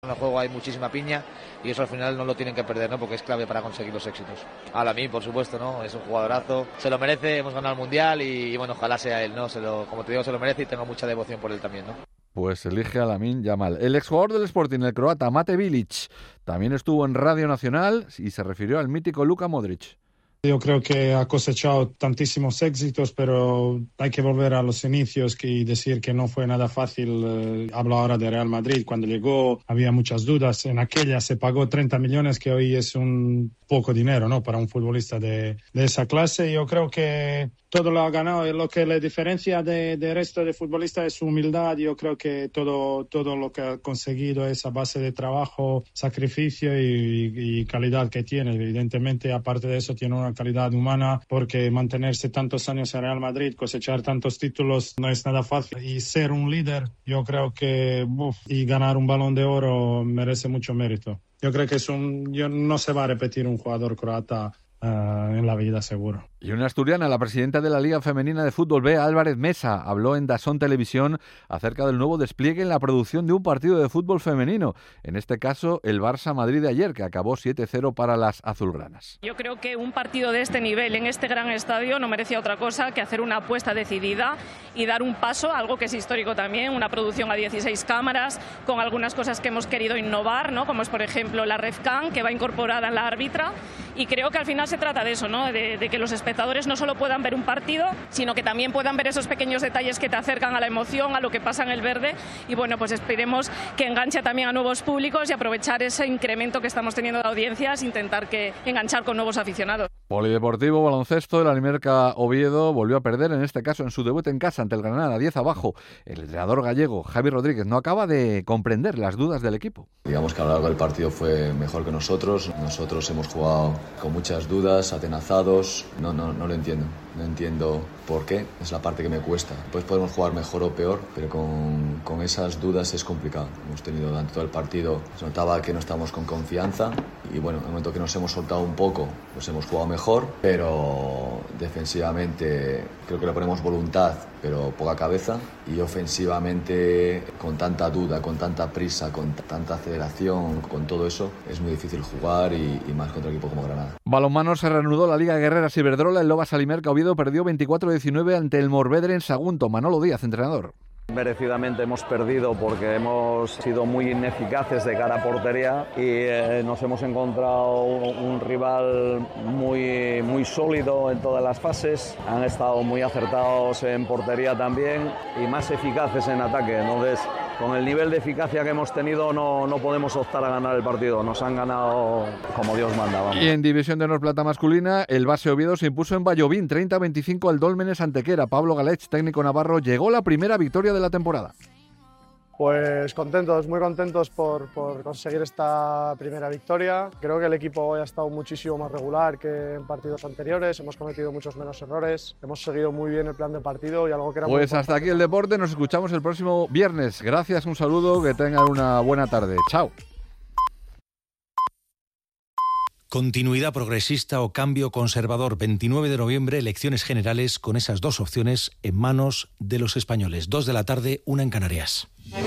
En el juego hay muchísima piña y eso al final no lo tienen que perder, ¿no? Porque es clave para conseguir los éxitos. A Lamine, por supuesto, ¿no? Es un jugadorazo, se lo merece, hemos ganado el Mundial y bueno, ojalá sea él, ¿no? Como te digo, se lo merece y tengo mucha devoción por él también, ¿no? Pues elige a Lamine Yamal. El exjugador del Sporting, el croata Mate Bilic, también estuvo en Radio Nacional y se refirió al mítico Luka Modric. Yo creo que ha cosechado tantísimos éxitos, pero hay que volver a los inicios y decir que no fue nada fácil. Hablo ahora de Real Madrid. Cuando llegó había muchas dudas. En aquella se pagó 30 millones, que hoy es un poco dinero, ¿no? Para un futbolista de esa clase. Yo creo que todo lo ha ganado. Lo que le diferencia del resto de futbolistas es su humildad. Yo creo que todo lo que ha conseguido es a base de trabajo, sacrificio y calidad que tiene. Evidentemente, aparte de eso, tiene una calidad humana, porque mantenerse tantos años en Real Madrid, cosechar tantos títulos, no es nada fácil. Y ser un líder, yo creo que y ganar un Balón de Oro merece mucho mérito. Yo creo que no se va a repetir un jugador croata en la vida, seguro. Y una asturiana, la presidenta de la Liga Femenina de Fútbol B, Álvarez Mesa, habló en DAZN Televisión acerca del nuevo despliegue en la producción de un partido de fútbol femenino. En este caso, el Barça Madrid de ayer, que acabó 7-0 para las azulgranas. Yo creo que un partido de este nivel, en este gran estadio, no merecía otra cosa que hacer una apuesta decidida y dar un paso, algo que es histórico también, una producción a 16 cámaras, con algunas cosas que hemos querido innovar, ¿no? Como es, por ejemplo, la RefCam, que va incorporada en la árbitra. Y creo que al final se trata de eso, ¿no? De que los espectadores no solo puedan ver un partido, sino que también puedan ver esos pequeños detalles que te acercan a la emoción, a lo que pasa en el verde. Y bueno, pues esperemos que enganche también a nuevos públicos y aprovechar ese incremento que estamos teniendo de audiencias, intentar enganchar con nuevos aficionados. Polideportivo baloncesto, el Alimerca Oviedo volvió a perder, en este caso en su debut en casa ante el Granada, 10 abajo. El entrenador gallego, Javi Rodríguez, no acaba de comprender las dudas del equipo. Digamos que a lo largo del partido fue mejor que nosotros. Nosotros hemos jugado con muchas dudas, atenazados. No lo entiendo. No entiendo por qué. Es la parte que me cuesta. Pues podemos jugar mejor o peor, pero con esas dudas es complicado. Hemos tenido durante todo el partido, se notaba que no estábamos con confianza y bueno, en el momento que nos hemos soltado un poco, pues hemos jugado mejor, pero defensivamente creo que le ponemos voluntad, pero poca cabeza, y ofensivamente con tanta duda, con tanta prisa, con tanta aceleración, con todo eso, es muy difícil jugar y más contra un equipo como Granada. Balonmano, se reanudó la Liga Guerreras Iberdrola. El Lobas Alimerca Oviedo perdió 24-19 ante el Morvedre en Sagunto. Manolo Díaz, entrenador. Merecidamente hemos perdido porque hemos sido muy ineficaces de cara a portería y nos hemos encontrado un rival muy sólido en todas las fases. Han estado muy acertados en portería también y más eficaces en ataque. Entonces, con el nivel de eficacia que hemos tenido no podemos optar a ganar el partido. Nos han ganado como Dios manda. Vamos. Y en División de Honor Plata masculina, el Base Oviedo se impuso en Vallovín 30-25 al Dólmenes Antequera. Pablo Galech, técnico navarro, llegó la primera victoria de la temporada. Pues contentos, muy contentos por conseguir esta primera victoria. Creo que el equipo hoy ha estado muchísimo más regular que en partidos anteriores. Hemos cometido muchos menos errores. Hemos seguido muy bien el plan de partido y algo que era muy Pues hasta aquí el deporte. Nos escuchamos el próximo viernes. Gracias, un saludo, que tengan una buena tarde. Chao. Continuidad progresista o cambio conservador. 29 de noviembre, elecciones generales con esas dos opciones en manos de los españoles. 2 de la tarde, 1 en Canarias.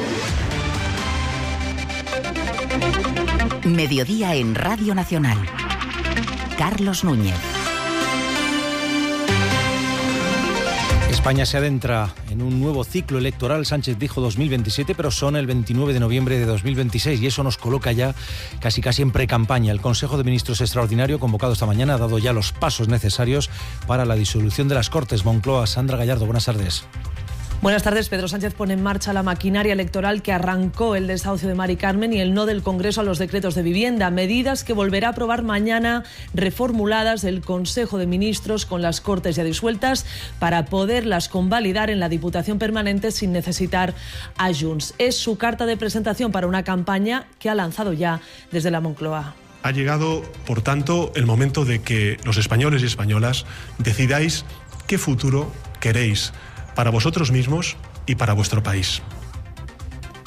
Mediodía en Radio Nacional. Carlos Núñez. España se adentra en un nuevo ciclo electoral. Sánchez dijo 2027, pero son el 29 de noviembre de 2026 y eso nos coloca ya casi en pre-campaña. El Consejo de Ministros extraordinario convocado esta mañana ha dado ya los pasos necesarios para la disolución de las Cortes. Moncloa, Sandra Gallardo, buenas tardes. Buenas tardes. Pedro Sánchez pone en marcha la maquinaria electoral que arrancó el desahucio de Mari Carmen y el no del Congreso a los decretos de vivienda, medidas que volverá a aprobar mañana, reformuladas del Consejo de Ministros con las Cortes ya disueltas para poderlas convalidar en la Diputación Permanente sin necesitar a Junts. Es su carta de presentación para una campaña que ha lanzado ya desde la Moncloa. Ha llegado, por tanto, el momento de que los españoles y españolas decidáis qué futuro queréis para vosotros mismos y para vuestro país.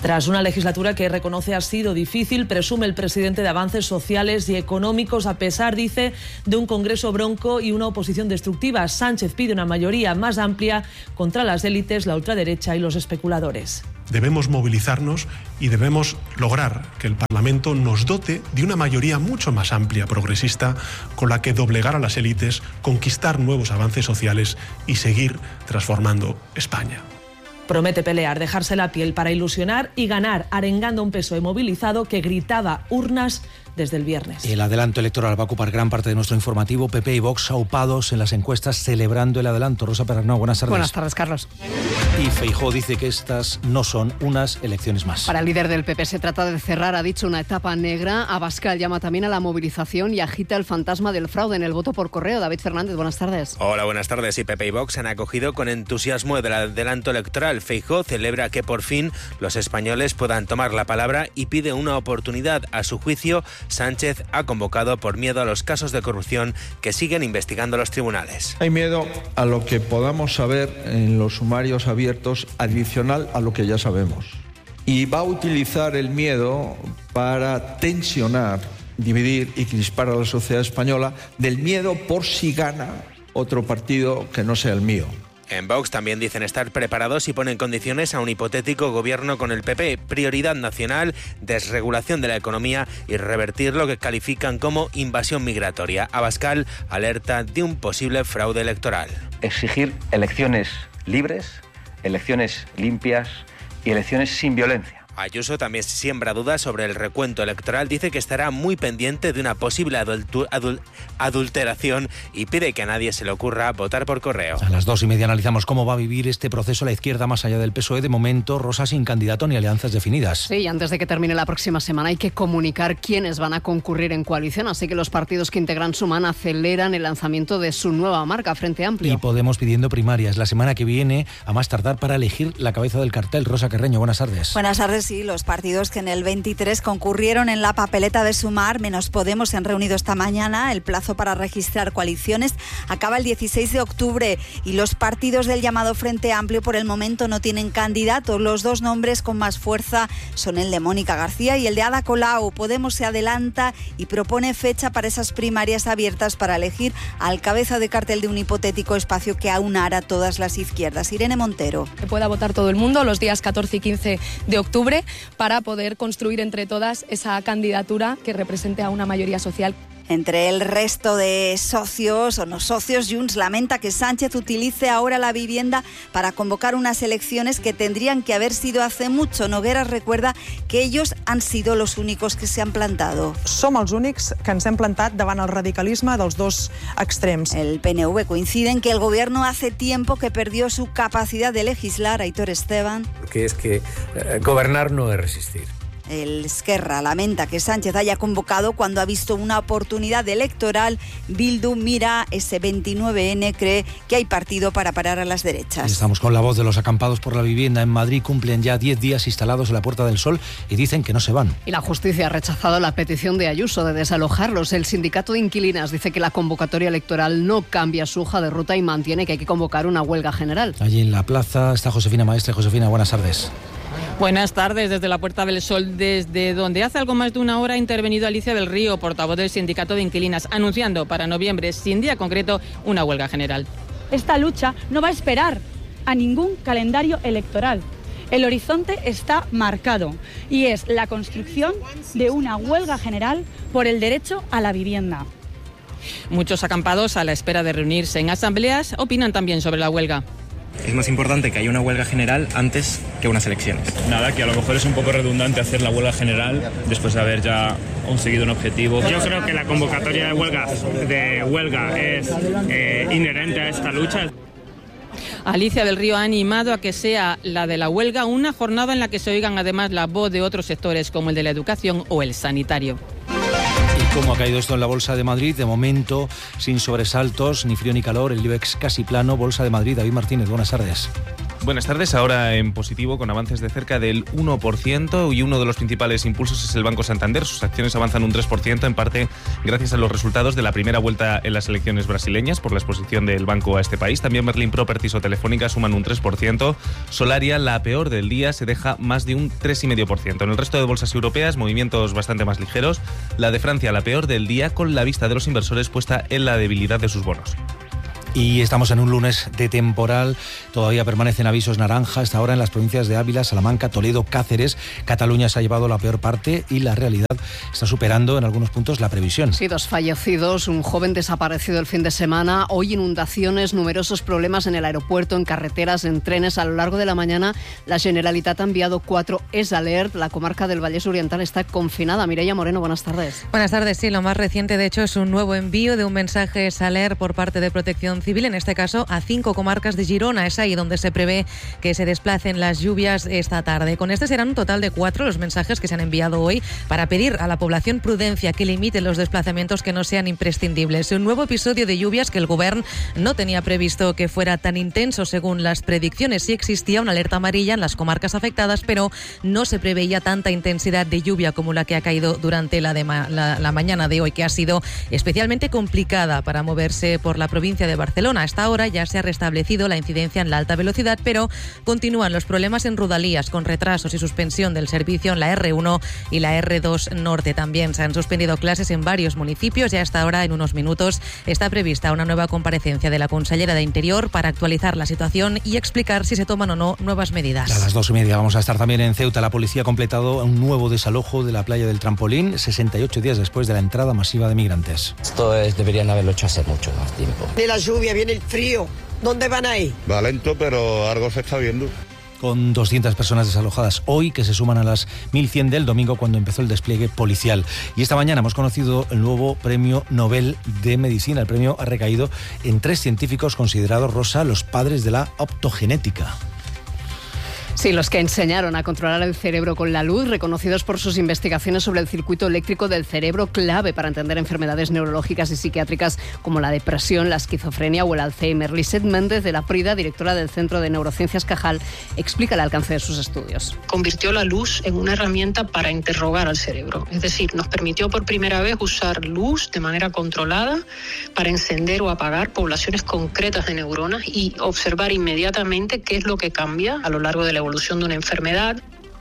Tras una legislatura que reconoce ha sido difícil, presume el presidente de avances sociales y económicos, a pesar, dice, de un Congreso bronco y una oposición destructiva. Sánchez pide una mayoría más amplia contra las élites, la ultraderecha y los especuladores. Debemos movilizarnos y debemos lograr que el Parlamento nos dote de una mayoría mucho más amplia, progresista, con la que doblegar a las élites, conquistar nuevos avances sociales y seguir transformando España. Promete pelear, dejarse la piel para ilusionar y ganar, arengando a un PSOE movilizado que gritaba urnas desde el viernes. El adelanto electoral va a ocupar gran parte de nuestro informativo. PP y Vox aupados en las encuestas celebrando el adelanto. Rosa Perarnau, buenas tardes. Buenas tardes, Carlos. Y Feijóo dice que estas no son unas elecciones más. Para el líder del PP se trata de cerrar, ha dicho, una etapa negra. Abascal llama también a la movilización y agita el fantasma del fraude en el voto por correo. David Fernández, buenas tardes. Hola, buenas tardes. Y PP y Vox han acogido con entusiasmo el adelanto electoral. Feijóo celebra que por fin los españoles puedan tomar la palabra y pide una oportunidad. A su juicio, Sánchez ha convocado por miedo a los casos de corrupción que siguen investigando los tribunales. Hay miedo a lo que podamos saber en los sumarios abiertos adicional a lo que ya sabemos. Y va a utilizar el miedo para tensionar, dividir y crispar a la sociedad española, del miedo por si gana otro partido que no sea el mío. En Vox también dicen estar preparados y ponen condiciones a un hipotético gobierno con el PP. Prioridad nacional, desregulación de la economía y revertir lo que califican como invasión migratoria. Abascal alerta de un posible fraude electoral. Exigir elecciones libres, elecciones limpias y elecciones sin violencia. Ayuso también siembra dudas sobre el recuento electoral, dice que estará muy pendiente de una posible adulteración y pide que a nadie se le ocurra votar por correo. A las 2:30 analizamos cómo va a vivir este proceso la izquierda más allá del PSOE. De momento, Rosa, sin candidato ni alianzas definidas. Sí, y antes de que termine la próxima semana hay que comunicar quiénes van a concurrir en coalición, así que los partidos que integran Sumar aceleran el lanzamiento de su nueva marca, Frente Amplio. Y Podemos pidiendo primarias la semana que viene, a más tardar, para elegir la cabeza del cartel. Rosa Carreño, buenas tardes. Buenas tardes. Sí, los partidos que en el 23 concurrieron en la papeleta de Sumar, menos Podemos, se han reunido esta mañana. El plazo para registrar coaliciones acaba el 16 de octubre y los partidos del llamado Frente Amplio por el momento no tienen candidatos. Los dos nombres con más fuerza son el de Mónica García y el de Ada Colau. Podemos se adelanta y propone fecha para esas primarias abiertas para elegir al cabeza de cartel de un hipotético espacio que aunara todas las izquierdas. Irene Montero. Que pueda votar todo el mundo los días 14 y 15 de octubre para poder construir entre todas esa candidatura que represente a una mayoría social. Entre el resto de socios o no socios, Junts lamenta que Sánchez utilice ahora la vivienda para convocar unas elecciones que tendrían que haber sido hace mucho. Nogueras recuerda que ellos han sido los únicos que se han plantado. Som els únics que ens hem plantat davant el radicalisme dels dos extrems. El PNV coincide en que el gobierno hace tiempo que perdió su capacidad de legislar. Aitor Esteban. Porque es que gobernar no es resistir. El Esquerra lamenta que Sánchez haya convocado cuando ha visto una oportunidad electoral. Bildu mira ese 29N, cree que hay partido para parar a las derechas. Estamos con la voz de los acampados por la vivienda en Madrid. Cumplen ya 10 días instalados en la Puerta del Sol y dicen que no se van. Y la justicia ha rechazado la petición de Ayuso de desalojarlos. El sindicato de inquilinas dice que la convocatoria electoral no cambia su hoja de ruta y mantiene que hay que convocar una huelga general. Allí en la plaza está Josefina Maestre. Josefina, buenas tardes. Buenas tardes, desde la Puerta del Sol, desde donde hace algo más de una hora ha intervenido Alicia del Río, portavoz del sindicato de inquilinas, anunciando para noviembre, sin día concreto, una huelga general. Esta lucha no va a esperar a ningún calendario electoral. El horizonte está marcado y es la construcción de una huelga general por el derecho a la vivienda. Muchos acampados, a la espera de reunirse en asambleas, opinan también sobre la huelga. Es más importante que haya una huelga general antes que unas elecciones. Nada, que a lo mejor es un poco redundante hacer la huelga general después de haber ya conseguido un objetivo. Yo creo que la convocatoria de huelga es inherente a esta lucha. Alicia del Río ha animado a que sea la de la huelga una jornada en la que se oigan además la voz de otros sectores como el de la educación o el sanitario. ¿Cómo ha caído esto en la Bolsa de Madrid? De momento, sin sobresaltos, ni frío ni calor, el IBEX casi plano. Bolsa de Madrid, David Martínez, buenas tardes. Buenas tardes. Ahora en positivo con avances de cerca del 1% y uno de los principales impulsos es el Banco Santander. Sus acciones avanzan un 3%, en parte gracias a los resultados de la primera vuelta en las elecciones brasileñas por la exposición del banco a este país. También Merlin Properties o Telefónica suman un 3%. Solaria, la peor del día, se deja más de un 3,5%. En el resto de bolsas europeas, movimientos bastante más ligeros. La de Francia, la peor del día, con la vista de los inversores puesta en la debilidad de sus bonos. Y estamos en un lunes de temporal, todavía permanecen avisos naranja hasta ahora en las provincias de Ávila, Salamanca, Toledo, Cáceres. Cataluña se ha llevado la peor parte y la realidad está superando en algunos puntos la previsión. Sí, 2 fallecidos, un joven desaparecido el fin de semana, hoy inundaciones, numerosos problemas en el aeropuerto, en carreteras, en trenes. A lo largo de la mañana la Generalitat ha enviado 4 ES Alert. La comarca del Vallès Oriental está confinada. Mireia Moreno, buenas tardes. Buenas tardes, sí, lo más reciente de hecho es un nuevo envío de un mensaje ES Alert por parte de Protección Civil, en este caso a 5 comarcas de Girona. Es ahí donde se prevé que se desplacen las lluvias esta tarde. Con este serán un total de 4 los mensajes que se han enviado hoy para pedir a la población prudencia, que limite los desplazamientos que no sean imprescindibles. Un nuevo episodio de lluvias que el Govern no tenía previsto que fuera tan intenso según las predicciones. Sí existía una alerta amarilla en las comarcas afectadas, pero no se preveía tanta intensidad de lluvia como la que ha caído durante la mañana de hoy, que ha sido especialmente complicada para moverse por la provincia de Barcelona. Hasta ahora ya se ha restablecido la incidencia en la alta velocidad, pero continúan los problemas en Rodalías, con retrasos y suspensión del servicio en la R1 y la R2 Norte. También se han suspendido clases en varios municipios y hasta ahora, en unos minutos, está prevista una nueva comparecencia de la consellera de Interior para actualizar la situación y explicar si se toman o no nuevas medidas. A las 2:30 vamos a estar también en Ceuta. La policía ha completado un nuevo desalojo de la playa del Trampolín, 68 días después de la entrada masiva de migrantes. Deberían haberlo hecho hace mucho más tiempo. De la lluvia viene el frío. ¿Dónde van a ir? Va lento, pero algo se está viendo. Con 200 personas desalojadas hoy, que se suman a las 1.100 del domingo, cuando empezó el despliegue policial. Y esta mañana hemos conocido el nuevo Premio Nobel de Medicina. El premio ha recaído en 3 científicos considerados, Rosa, los padres de la optogenética. Sí, los que enseñaron a controlar el cerebro con la luz, reconocidos por sus investigaciones sobre el circuito eléctrico del cerebro, clave para entender enfermedades neurológicas y psiquiátricas como la depresión, la esquizofrenia o el Alzheimer. Lisette Méndez, de la Prida, directora del Centro de Neurociencias Cajal, explica el alcance de sus estudios. Convirtió la luz en una herramienta para interrogar al cerebro. Es decir, nos permitió por primera vez usar luz de manera controlada para encender o apagar poblaciones concretas de neuronas y observar inmediatamente qué es lo que cambia a lo largo de la evolución de una enfermedad.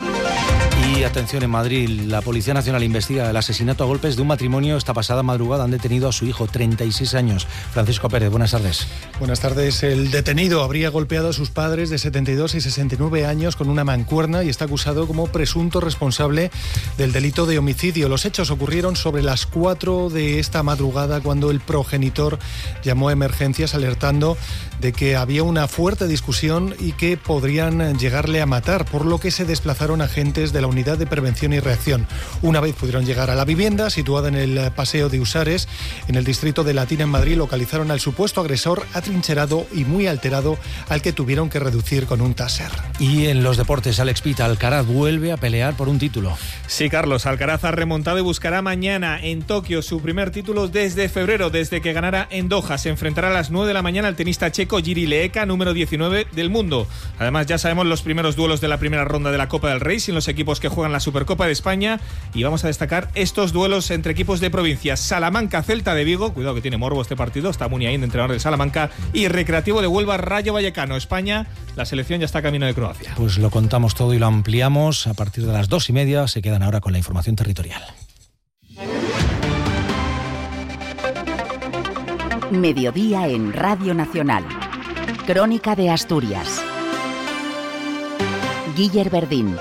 Y atención, en Madrid, la Policía Nacional investiga el asesinato a golpes de un matrimonio. Esta pasada madrugada han detenido a su hijo, 36 años. Francisco Pérez, buenas tardes. Buenas tardes. El detenido habría golpeado a sus padres de 72 y 69 años con una mancuerna y está acusado como presunto responsable del delito de homicidio. Los hechos ocurrieron sobre las 4 de esta madrugada, cuando el progenitor llamó a emergencias alertando de que había una fuerte discusión y que podrían llegarle a matar, por lo que se desplazaron agentes de la Unidad de Prevención y Reacción. Una vez pudieron llegar a la vivienda, situada en el Paseo de Usares, en el distrito de Latina, en Madrid, localizaron al supuesto agresor atrincherado y muy alterado, al que tuvieron que reducir con un taser. Y en los deportes, Alex Pita, Alcaraz vuelve a pelear por un título. Sí, Carlos, Alcaraz ha remontado y buscará mañana en Tokio su primer título desde febrero, desde que ganara en Doha. Se enfrentará a las 9 de la mañana al tenista checo Jiří Leeka, número 19 del mundo. Además, ya sabemos los primeros duelos de la primera ronda de la Copa del Rey, sin los equipos que juegan la Supercopa de España, y vamos a destacar estos duelos entre equipos de provincias: Salamanca, Celta de Vigo, cuidado que tiene morbo este partido, está Muniain, entrenador de Salamanca, y Recreativo de Huelva, Rayo Vallecano. España, la selección ya está camino de Croacia. Pues lo contamos todo y lo ampliamos a partir de las 2:30. Se quedan ahora con la información territorial. Mediodía en Radio Nacional. Crónica de Asturias. Guiller Verdín.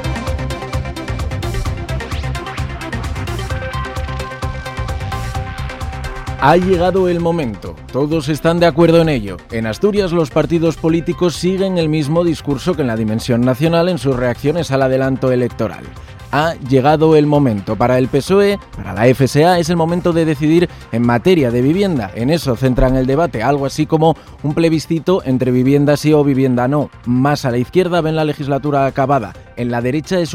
Ha llegado el momento, todos están de acuerdo en ello. En Asturias los partidos políticos siguen el mismo discurso que en la dimensión nacional en sus reacciones al adelanto electoral. Ha llegado el momento. Para el PSOE, para la FSA, es el momento de decidir en materia de vivienda. En eso centran el debate, algo así como un plebiscito entre vivienda sí o vivienda no. Más a la izquierda ven la legislatura acabada. En la derecha es un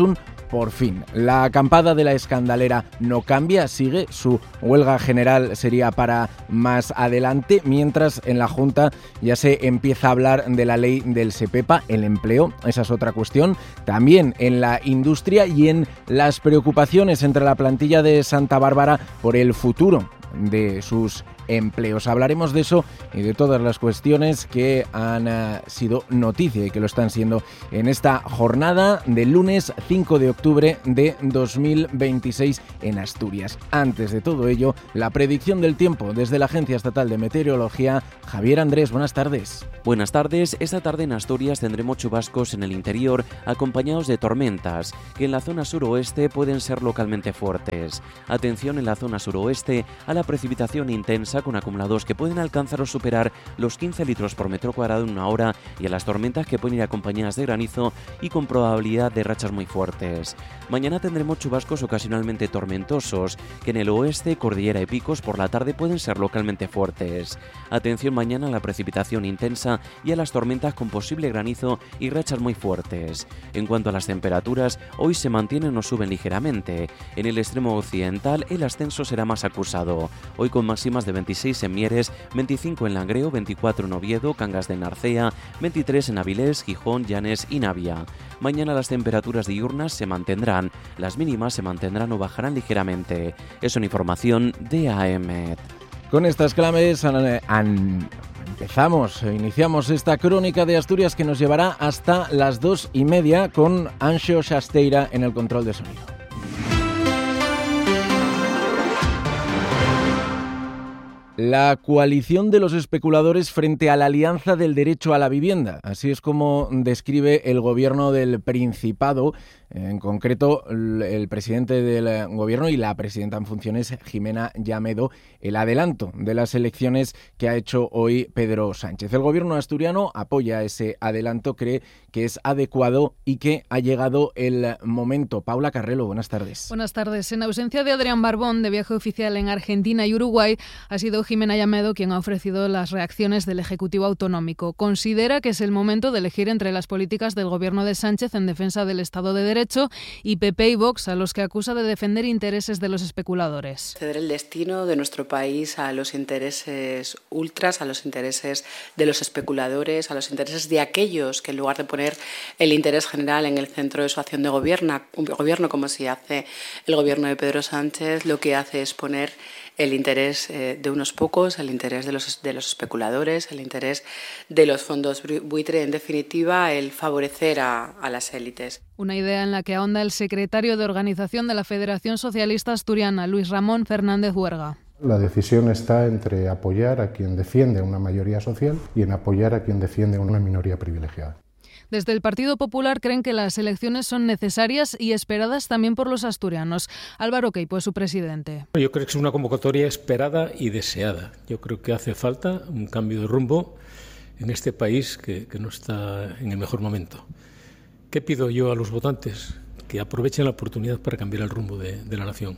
por fin. La acampada de la escandalera no cambia, sigue. Su huelga general sería para más adelante, mientras en la Junta ya se empieza a hablar de la ley del SEPEPA, el empleo. Esa es otra cuestión. También en la industria y en las preocupaciones entre la plantilla de Santa Bárbara por el futuro de sus empleos. Hablaremos de eso y de todas las cuestiones que han sido noticia y que lo están siendo en esta jornada del lunes 5 de octubre de 2026 en Asturias. Antes de todo ello, la predicción del tiempo desde la Agencia Estatal de Meteorología. Javier Andrés, buenas tardes. Buenas tardes. Esta tarde en Asturias tendremos chubascos en el interior acompañados de tormentas que en la zona suroeste pueden ser localmente fuertes. Atención en la zona suroeste a la precipitación intensa con acumulados que pueden alcanzar o superar los 15 litros por metro cuadrado en una hora y a las tormentas que pueden ir acompañadas de granizo y con probabilidad de rachas muy fuertes. Mañana tendremos chubascos ocasionalmente tormentosos que en el oeste, Cordillera y Picos por la tarde pueden ser localmente fuertes. Atención mañana a la precipitación intensa y a las tormentas con posible granizo y rachas muy fuertes. En cuanto a las temperaturas, hoy se mantienen o suben ligeramente. En el extremo occidental el ascenso será más acusado. Hoy con máximas de 26 en Mieres, 25 en Langreo, 24 en Oviedo, Cangas de Narcea, 23 en Avilés, Gijón, Llanes y Navia. Mañana las temperaturas diurnas se mantendrán, las mínimas se mantendrán o bajarán ligeramente. Es una información de AEMET. Con estas claves iniciamos esta crónica de Asturias que nos llevará hasta las 2:30 con Anxo Xasteira en el control de sonido. La coalición de los especuladores frente a la Alianza del Derecho a la Vivienda. Así es como describe el gobierno del Principado, en concreto el presidente del gobierno y la presidenta en funciones, Jimena Llamedo, el adelanto de las elecciones que ha hecho hoy Pedro Sánchez. El gobierno asturiano apoya ese adelanto, cree que es adecuado y que ha llegado el momento. Paula Carrelo, buenas tardes. Buenas tardes. En ausencia de Adrián Barbón, de viaje oficial en Argentina y Uruguay, ha sido Jimena Llamedo quien ha ofrecido las reacciones del Ejecutivo Autonómico. Considera que es el momento de elegir entre las políticas del gobierno de Sánchez en defensa del Estado de Derecho y PP y Vox, a los que acusa de defender intereses de los especuladores. Ceder el destino de nuestro país a los intereses ultras, a los intereses de los especuladores, a los intereses de aquellos que en lugar de poner el interés general en el centro de su acción de gobierno, como si hace el gobierno de Pedro Sánchez, lo que hace es poner el interés de unos pocos, el interés de los especuladores, el interés de los fondos buitre, en definitiva, el favorecer a las élites. Una idea en la que ahonda el secretario de Organización de la Federación Socialista Asturiana, Luis Ramón Fernández Huerga. La decisión está entre apoyar a quien defiende a una mayoría social y en apoyar a quien defiende a una minoría privilegiada. Desde el Partido Popular creen que las elecciones son necesarias y esperadas también por los asturianos. Álvaro Queipo es su presidente. Yo creo que es una convocatoria esperada y deseada. Yo creo que hace falta un cambio de rumbo en este país que no está en el mejor momento. ¿Qué pido yo a los votantes? Que aprovechen la oportunidad para cambiar el rumbo de la nación.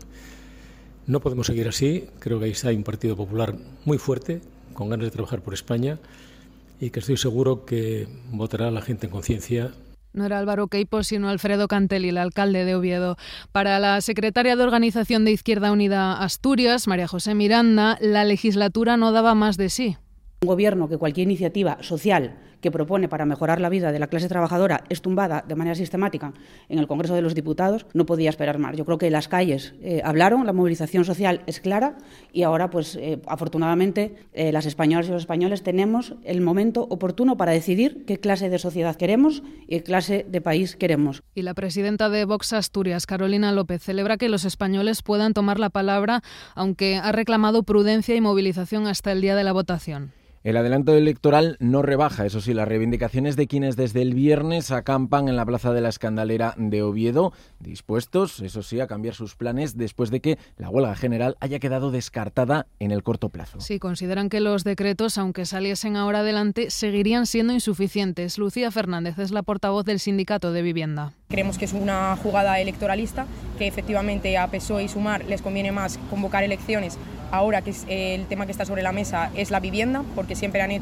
No podemos seguir así. Creo que ahí está un Partido Popular muy fuerte, con ganas de trabajar por España, y que estoy seguro que votará la gente en conciencia. No era Álvaro Queipo, sino Alfredo Cantelli, el alcalde de Oviedo. Para la secretaria de Organización de Izquierda Unida Asturias, María José Miranda, la legislatura no daba más de sí. Un gobierno que cualquier iniciativa social que propone para mejorar la vida de la clase trabajadora es tumbada de manera sistemática en el Congreso de los Diputados, no podía esperar más. Yo creo que las calles hablaron, la movilización social es clara y ahora, afortunadamente, las españolas y los españoles tenemos el momento oportuno para decidir qué clase de sociedad queremos y qué clase de país queremos. Y la presidenta de Vox Asturias, Carolina López, celebra que los españoles puedan tomar la palabra, aunque ha reclamado prudencia y movilización hasta el día de la votación. El adelanto electoral no rebaja, eso sí, las reivindicaciones de quienes desde el viernes acampan en la Plaza de la Escandalera de Oviedo, dispuestos, eso sí, a cambiar sus planes después de que la huelga general haya quedado descartada en el corto plazo. Sí, consideran que los decretos, aunque saliesen ahora adelante, seguirían siendo insuficientes. Lucía Fernández es la portavoz del Sindicato de Vivienda. Creemos que es una jugada electoralista, que efectivamente a PSOE y Sumar les conviene más convocar elecciones ahora que el tema que está sobre la mesa es la vivienda, porque siempre han hecho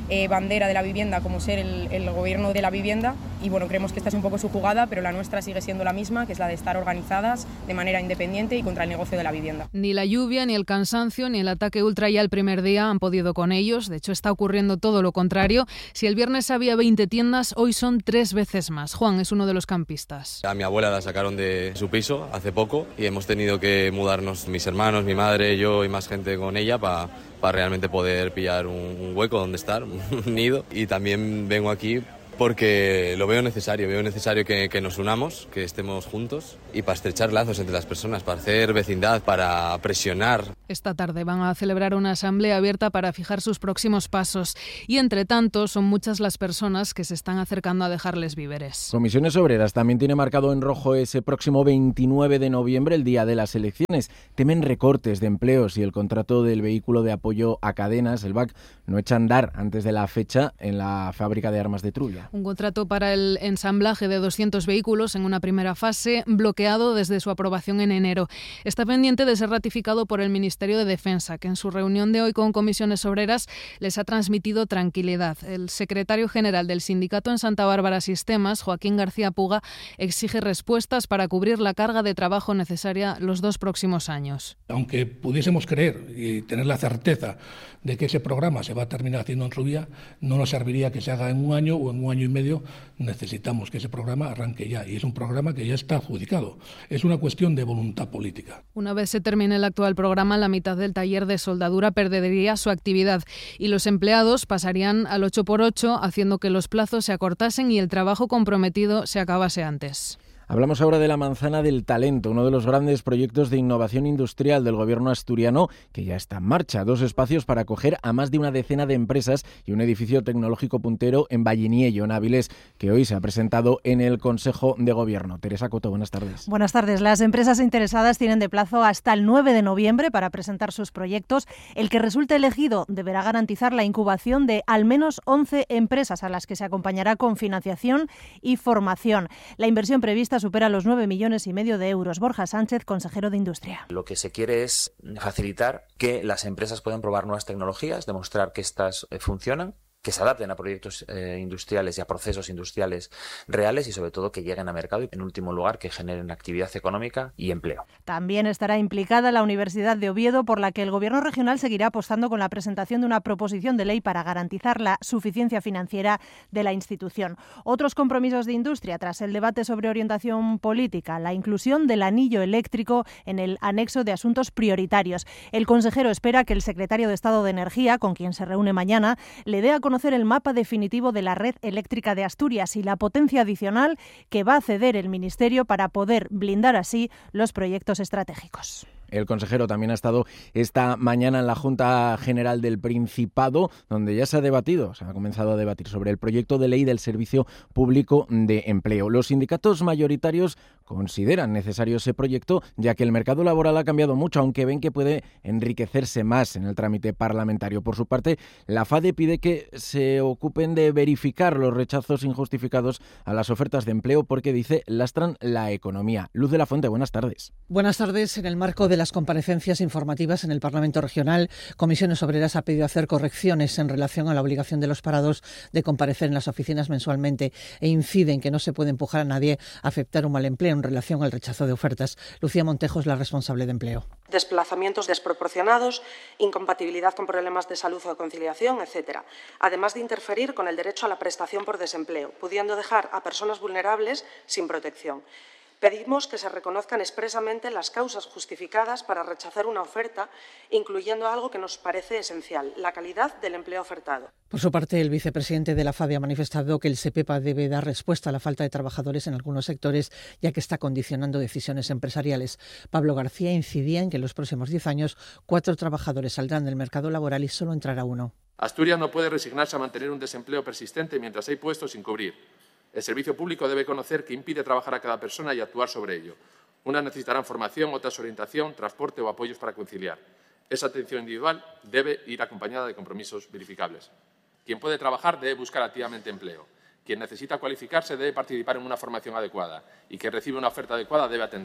bandera de la vivienda como ser el gobierno de la vivienda, y bueno, creemos que esta es un poco su jugada, pero la nuestra sigue siendo la misma, que es la de estar organizadas de manera independiente y contra el negocio de la vivienda. Ni la lluvia, ni el cansancio, ni el ataque ultra ya el primer día han podido con ellos. De hecho, está ocurriendo todo lo contrario. Si el viernes había 20 tiendas, hoy son 3 veces más. Juan es uno de los campistas. A mi abuela la sacaron de su piso hace poco y hemos tenido que mudarnos mis hermanos, mi madre, yo y más gente con ella para realmente poder pillar un hueco donde estar, un nido. Y también vengo aquí porque lo veo necesario que nos unamos, que estemos juntos y para estrechar lazos entre las personas, para hacer vecindad, para presionar. Esta tarde van a celebrar una asamblea abierta para fijar sus próximos pasos y, entre tanto, son muchas las personas que se están acercando a dejarles víveres. Comisiones Obreras también tiene marcado en rojo ese próximo 29 de noviembre, el día de las elecciones. Temen recortes de empleos y el contrato del vehículo de apoyo a cadenas, el VAC, no echa a andar antes de la fecha en la fábrica de armas de Trulla. Un contrato para el ensamblaje de 200 vehículos en una primera fase, bloqueado desde su aprobación en enero. Está pendiente de ser ratificado por el Ministerio de Defensa, que en su reunión de hoy con Comisiones Obreras les ha transmitido tranquilidad. El secretario general del sindicato en Santa Bárbara Sistemas, Joaquín García Puga, exige respuestas para cubrir la carga de trabajo necesaria los 2 próximos años. Aunque pudiésemos creer y tener la certeza de que ese programa se va a terminar haciendo en su vía, no nos serviría que se haga en un año o en un año y medio. Necesitamos que ese programa arranque ya, y es un programa que ya está adjudicado. Es una cuestión de voluntad política. Una vez se termine el actual programa, la mitad del taller de soldadura perdería su actividad y los empleados pasarían al 8x8, haciendo que los plazos se acortasen y el trabajo comprometido se acabase antes. Hablamos ahora de la Manzana del Talento, uno de los grandes proyectos de innovación industrial del gobierno asturiano, que ya está en marcha. 2 espacios para acoger a más de una decena de empresas y un edificio tecnológico puntero en Valliniello, en Áviles, que hoy se ha presentado en el Consejo de Gobierno. Teresa Coto, buenas tardes. Buenas tardes. Las empresas interesadas tienen de plazo hasta el 9 de noviembre para presentar sus proyectos. El que resulte elegido deberá garantizar la incubación de al menos 11 empresas a las que se acompañará con financiación y formación. La inversión prevista supera los 9,5 millones de euros. Borja Sánchez, consejero de Industria. Lo que se quiere es facilitar que las empresas puedan probar nuevas tecnologías, demostrar que estas funcionan, que se adapten a proyectos industriales y a procesos industriales reales y sobre todo que lleguen a mercado y en último lugar que generen actividad económica y empleo. También estará implicada la Universidad de Oviedo, por la que el Gobierno regional seguirá apostando con la presentación de una proposición de ley para garantizar la suficiencia financiera de la institución. Otros compromisos de Industria tras el debate sobre orientación política, la inclusión del anillo eléctrico en el anexo de asuntos prioritarios. El consejero espera que el secretario de Estado de Energía, con quien se reúne mañana, le dé a conocer el mapa definitivo de la red eléctrica de Asturias y la potencia adicional que va a ceder el Ministerio para poder blindar así los proyectos estratégicos. El consejero también ha estado esta mañana en la Junta General del Principado, donde ya se ha comenzado a debatir sobre el proyecto de ley del Servicio Público de Empleo. Los sindicatos mayoritarios consideran necesario ese proyecto, ya que el mercado laboral ha cambiado mucho, aunque ven que puede enriquecerse más en el trámite parlamentario. Por su parte, la FADE pide que se ocupen de verificar los rechazos injustificados a las ofertas de empleo porque, dice, lastran la economía. Luz de la Fuente, buenas tardes. Buenas tardes. En el marco de las comparecencias informativas en el Parlamento Regional, Comisiones Obreras ha pedido hacer correcciones en relación a la obligación de los parados de comparecer en las oficinas mensualmente e inciden que no se puede empujar a nadie a aceptar un mal empleo en relación al rechazo de ofertas. Lucía Montejo es la responsable de empleo. Desplazamientos desproporcionados, incompatibilidad con problemas de salud o de conciliación, etc. Además de interferir con el derecho a la prestación por desempleo, pudiendo dejar a personas vulnerables sin protección. Pedimos que se reconozcan expresamente las causas justificadas para rechazar una oferta, incluyendo algo que nos parece esencial, la calidad del empleo ofertado. Por su parte, el vicepresidente de la FADE ha manifestado que el SEPEPA debe dar respuesta a la falta de trabajadores en algunos sectores, ya que está condicionando decisiones empresariales. Pablo García incidía en que en los próximos 10 años 4 trabajadores saldrán del mercado laboral y solo entrará 1. Asturias no puede resignarse a mantener un desempleo persistente mientras hay puestos sin cubrir. El servicio público debe conocer qué impide trabajar a cada persona y actuar sobre ello. Unas necesitarán formación, otras orientación, transporte o apoyos para conciliar. Esa atención individual debe ir acompañada de compromisos verificables. Quien puede trabajar debe buscar activamente empleo. Quien necesita cualificarse debe participar en una formación adecuada y quien recibe una oferta adecuada debe atenderla.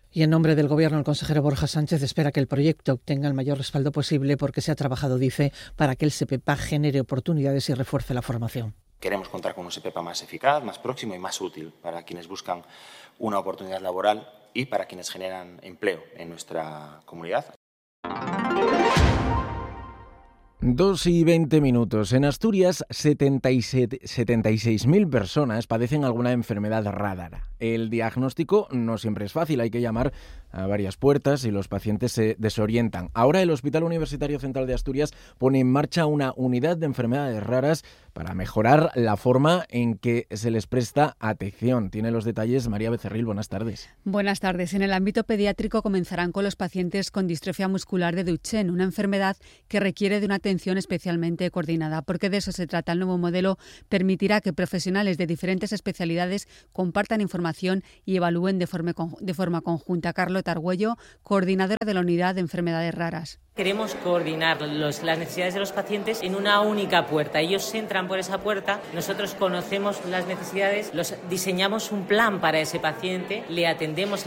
Y en nombre del Gobierno, el consejero Borja Sánchez espera que el proyecto obtenga el mayor respaldo posible porque se ha trabajado, dice, para que el SEPEPA genere oportunidades y refuerce la formación. Queremos contar con un SEPEPA más eficaz, más próximo y más útil para quienes buscan una oportunidad laboral y para quienes generan empleo en nuestra comunidad. 2:20. En Asturias, 76.000 personas padecen alguna enfermedad rara. El diagnóstico no siempre es fácil, hay que llamar a varias puertas y los pacientes se desorientan. Ahora el Hospital Universitario Central de Asturias pone en marcha una unidad de enfermedades raras para mejorar la forma en que se les presta atención. Tiene los detalles María Becerril, buenas tardes. Buenas tardes. En el ámbito pediátrico comenzarán con los pacientes con distrofia muscular de Duchenne, una enfermedad que requiere de una atención especialmente coordinada, porque de eso se trata. El nuevo modelo permitirá que profesionales de diferentes especialidades compartan información y evalúen de forma conjunta. Carlota Argüello, coordinadora de la Unidad de Enfermedades Raras. Queremos coordinar las necesidades de los pacientes en una única puerta. Ellos entran por esa puerta, nosotros conocemos las necesidades, diseñamos un plan para ese paciente, le atendemos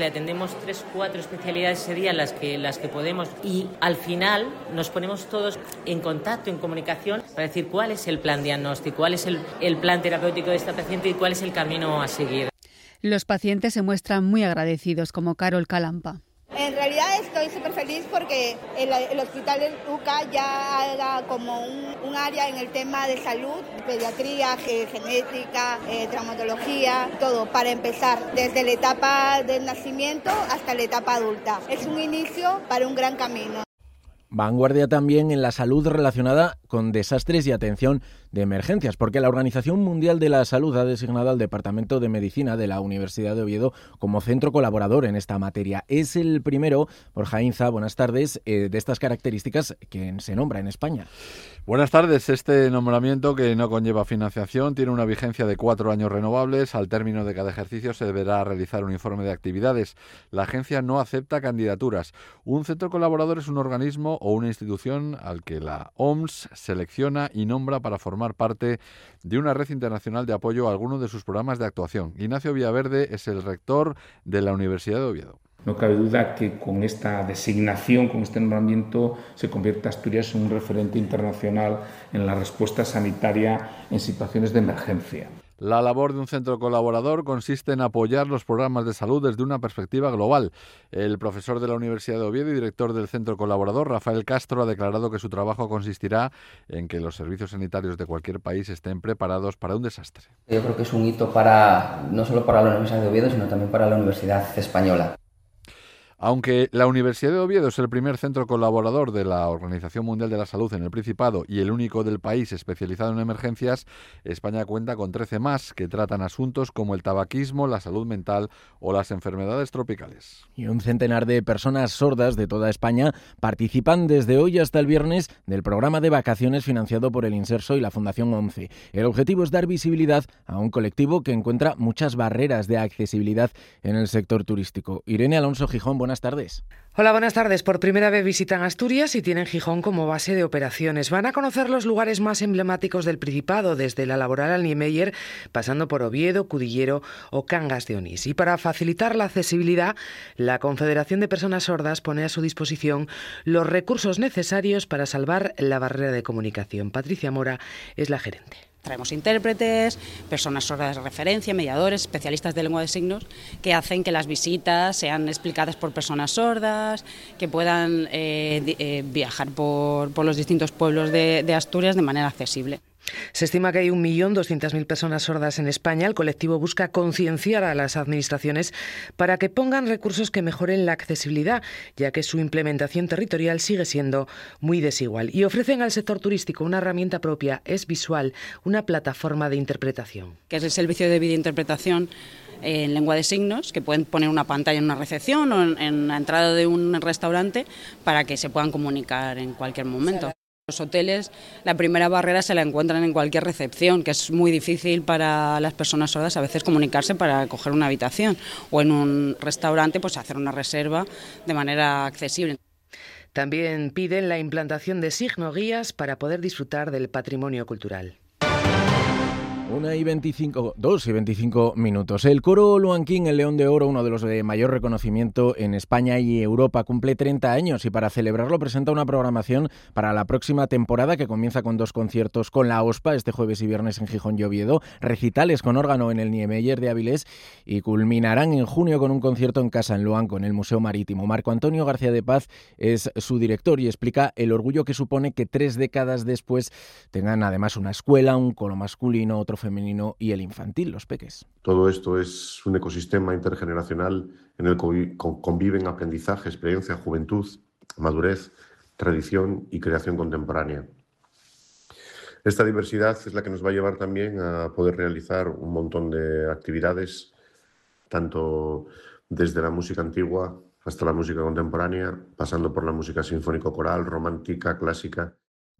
3-4 especialidades serían las que podemos, y al final nos ponemos todos en contacto, en comunicación, para decir cuál es el plan diagnóstico, cuál es el plan terapéutico de este paciente y cuál es el camino a seguir. Los pacientes se muestran muy agradecidos, como Carol Calampa. En realidad estoy súper feliz porque el Hospital de UCA ya haga como un área en el tema de salud, pediatría, genética, traumatología, todo, para empezar desde la etapa del nacimiento hasta la etapa adulta. Es un inicio para un gran camino. Vanguardia también en la salud relacionada con desastres y atención de emergencias, porque la Organización Mundial de la Salud ha designado al Departamento de Medicina de la Universidad de Oviedo como centro colaborador en esta materia. Es el primero, Borja Inza, buenas tardes, de estas características que se nombra en España. Buenas tardes. Este nombramiento, que no conlleva financiación, tiene una vigencia de 4 años renovables. Al término de cada ejercicio se deberá realizar un informe de actividades. La agencia no acepta candidaturas. Un centro colaborador es un organismo o una institución al que la OMS selecciona y nombra para formar parte de una red internacional de apoyo a alguno de sus programas de actuación. Ignacio Villaverde es el rector de la Universidad de Oviedo. No cabe duda que con esta designación, con este nombramiento, se convierte Asturias en un referente internacional en la respuesta sanitaria en situaciones de emergencia. La labor de un centro colaborador consiste en apoyar los programas de salud desde una perspectiva global. El profesor de la Universidad de Oviedo y director del centro colaborador, Rafael Castro, ha declarado que su trabajo consistirá en que los servicios sanitarios de cualquier país estén preparados para un desastre. Yo creo que es un hito no solo para la Universidad de Oviedo, sino también para la Universidad Española. Aunque la Universidad de Oviedo es el primer centro colaborador de la Organización Mundial de la Salud en el Principado y el único del país especializado en emergencias, España cuenta con 13 más que tratan asuntos como el tabaquismo, la salud mental o las enfermedades tropicales. Y un centenar de personas sordas de toda España participan desde hoy hasta el viernes del programa de vacaciones financiado por el Inserso y la Fundación 11. El objetivo es dar visibilidad a un colectivo que encuentra muchas barreras de accesibilidad en el sector turístico. Irene Alonso Gijón, buenas tardes. Hola, buenas tardes. Por primera vez visitan Asturias y tienen Gijón como base de operaciones. Van a conocer los lugares más emblemáticos del Principado, desde la Laboral al Niemeyer, pasando por Oviedo, Cudillero o Cangas de Onís. Y para facilitar la accesibilidad, la Confederación de Personas Sordas pone a su disposición los recursos necesarios para salvar la barrera de comunicación. Patricia Mora es la gerente. Traemos intérpretes, personas sordas de referencia, mediadores, especialistas de lengua de signos, que hacen que las visitas sean explicadas por personas sordas, que puedan viajar por los distintos pueblos de Asturias de manera accesible. Se estima que hay 1.200.000 personas sordas en España. El colectivo busca concienciar a las administraciones para que pongan recursos que mejoren la accesibilidad, ya que su implementación territorial sigue siendo muy desigual. Y ofrecen al sector turístico una herramienta propia, es visual, una plataforma de interpretación. Que es el servicio de videointerpretación en lengua de signos, que pueden poner una pantalla en una recepción o en la entrada de un restaurante para que se puedan comunicar en cualquier momento. Los hoteles, la primera barrera se la encuentran en cualquier recepción, que es muy difícil para las personas sordas a veces comunicarse para coger una habitación, o en un restaurante pues hacer una reserva de manera accesible. También piden la implantación de signoguías para poder disfrutar del patrimonio cultural. 2:25 minutos. El coro Luanquín, el León de Oro, uno de los de mayor reconocimiento en España y Europa, cumple 30 años y para celebrarlo presenta una programación para la próxima temporada que comienza con 2 conciertos con la OSPA este jueves y viernes en Gijón y Oviedo, recitales con órgano en el Niemeyer de Avilés y culminarán en junio con un concierto en casa en Luanco, en el Museo Marítimo. Marco Antonio García de Paz es su director y explica el orgullo que supone que 3 décadas después tengan además una escuela, un coro masculino, otro femenino y el infantil, los peques. Todo esto es un ecosistema intergeneracional en el que conviven aprendizaje, experiencia, juventud, madurez, tradición y creación contemporánea. Esta diversidad es la que nos va a llevar también a poder realizar un montón de actividades, tanto desde la música antigua hasta la música contemporánea, pasando por la música sinfónico-coral, romántica, clásica.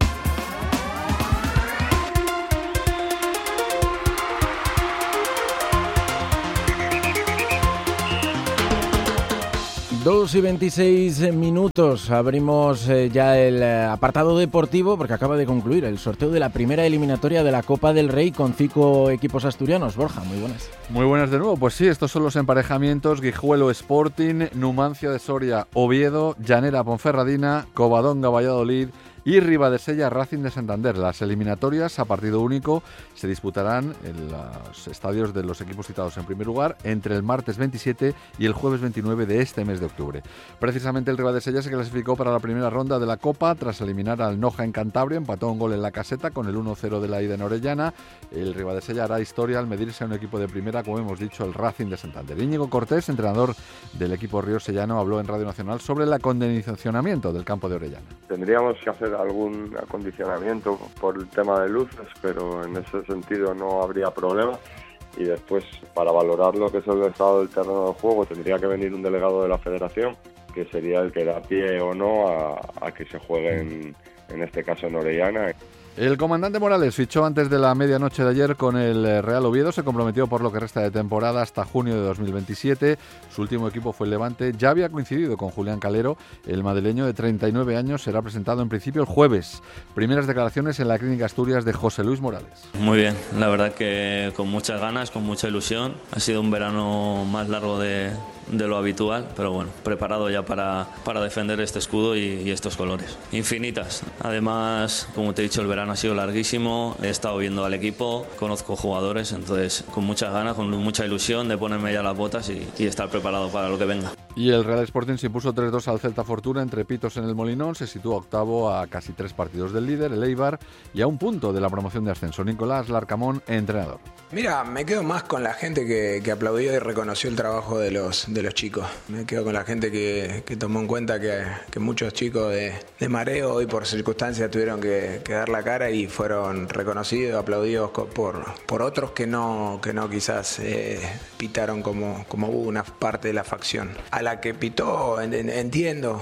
2:26. Abrimos ya el apartado deportivo porque acaba de concluir el sorteo de la primera eliminatoria de la Copa del Rey con 5 equipos asturianos. Borja, muy buenas. Muy buenas de nuevo. Pues sí, estos son los emparejamientos: Guijuelo Sporting, Numancia de Soria Oviedo, Llanera Ponferradina, Covadonga Valladolid y Ribadesella Racing de Santander. Las eliminatorias a partido único se disputarán en los estadios de los equipos citados en primer lugar entre el martes 27 y el jueves 29 de este mes de octubre. Precisamente el Ribadesella se clasificó para la primera ronda de la Copa tras eliminar al Noja en Cantabria, empató un gol en la caseta con el 1-0 de la ida en Orellana. El Ribadesella hará historia al medirse a un equipo de primera, como hemos dicho, el Racing de Santander. Íñigo Cortés, entrenador del equipo riosellano, habló en Radio Nacional sobre el acondicionamiento del campo de Orellana. Tendríamos que hacer algún acondicionamiento por el tema de luces, pero en ese sentido no habría problema. Y después, para valorar lo que es el estado del terreno de juego, tendría que venir un delegado de la federación, que sería el que da pie o no a que se juegue en este caso en Orellana. El comandante Morales fichó antes de la medianoche de ayer con el Real Oviedo, se comprometió por lo que resta de temporada hasta junio de 2027. Su último equipo fue el Levante. Ya había coincidido con Julián Calero. El madrileño de 39 años será presentado en principio el jueves. Primeras declaraciones en la Clínica Asturias de José Luis Morales. Muy bien, la verdad que con muchas ganas, con mucha ilusión. Ha sido un verano más largo de lo habitual, pero bueno, preparado ya para defender este escudo y estos colores. Infinitas. Además, como te he dicho, el verano ha sido larguísimo, he estado viendo al equipo, conozco jugadores, entonces con muchas ganas, con mucha ilusión de ponerme ya las botas y estar preparado para lo que venga. Y el Real Sporting se impuso 3-2 al Celta Fortuna entre pitos en el Molinón, se sitúa octavo a casi 3 partidos del líder, el Eibar, y a un punto de la promoción de ascenso. Nicolás Larcamón, entrenador. Mira, me quedo más con la gente que aplaudió y reconoció el trabajo de los chicos. Me quedo con la gente que tomó en cuenta que muchos chicos de mareo hoy por circunstancias tuvieron que dar la cara y fueron reconocidos, aplaudidos por otros que no quizás pitaron como hubo una parte de la facción. A la que pitó entiendo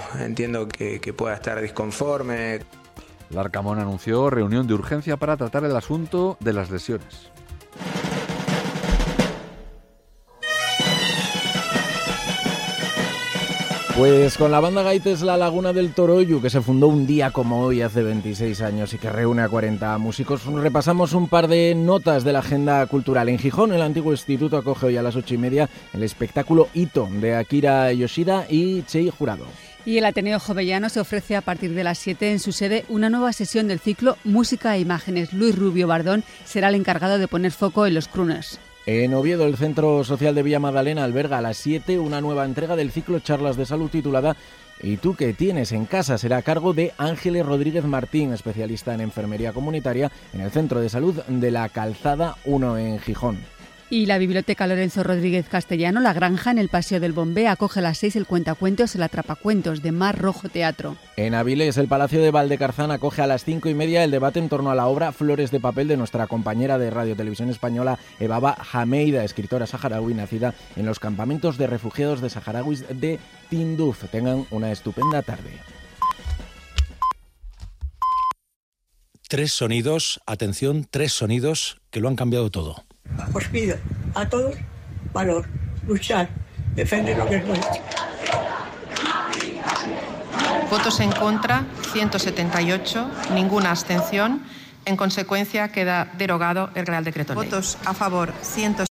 que pueda estar disconforme. Larcamón anunció reunión de urgencia para tratar el asunto de las lesiones. Pues con la banda Gaites La Laguna del Toroyu, que se fundó un día como hoy hace 26 años y que reúne a 40 músicos, repasamos un par de notas de la agenda cultural. En Gijón, el antiguo instituto acoge hoy a las 8:30 el espectáculo Ito de Akira Yoshida y Chei Jurado. Y el Ateneo Jovellano se ofrece a partir de las 7 en su sede una nueva sesión del ciclo Música e Imágenes. Luis Rubio Bardón será el encargado de poner foco en los crooners. En Oviedo, el Centro Social de Villa Magdalena alberga a las 7 una nueva entrega del ciclo Charlas de Salud titulada ¿Y tú qué tienes en casa? Será a cargo de Ángeles Rodríguez Martín, especialista en enfermería comunitaria en el Centro de Salud de la Calzada 1 en Gijón. Y la Biblioteca Lorenzo Rodríguez Castellano, La Granja, en el Paseo del Bombé, acoge a las 6 el Cuentacuentos, el Atrapacuentos, de Mar Rojo Teatro. En Avilés, el Palacio de Valdecarzán acoge a las 5:30 el debate en torno a la obra Flores de papel de nuestra compañera de Radio Televisión Española, Ebaba Hameida, escritora saharaui nacida en los campamentos de refugiados de saharauis de Tinduf. Tengan una estupenda tarde. 3 sonidos, atención, 3 sonidos que lo han cambiado todo. Os pido a todos valor, luchar, defender lo que es nuestro. Votos en contra, 178, ninguna abstención. En consecuencia, queda derogado el Real Decreto Ley. Votos a favor, 100.